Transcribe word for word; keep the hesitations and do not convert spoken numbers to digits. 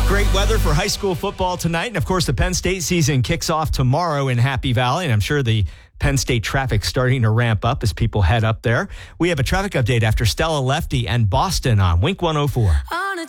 Great weather for high school football tonight. And, of course, the Penn State season kicks off tomorrow in Happy Valley. And I'm sure the Penn State traffic starting to ramp up as people head up there. We have a traffic update after Stella Lefty and Boston on Wink one oh four.